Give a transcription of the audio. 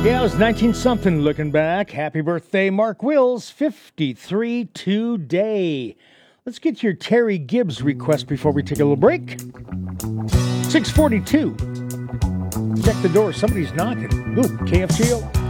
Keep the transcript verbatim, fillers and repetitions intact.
Yeah, it was nineteen something looking back. Happy birthday, Mark Wills, fifty-three today. Let's get your Terry Gibbs request before we take a little break. six forty-two. Check the door. Somebody's knocking. Ooh, K F G O.